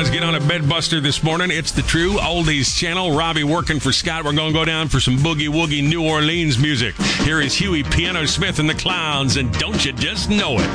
Let's get on a bedbuster this morning. It's the True Oldies Channel. Robbie working for Scott. We're going to go down for some boogie-woogie New Orleans music. Here is Huey Piano Smith and the Clowns, and Don't You Just Know It?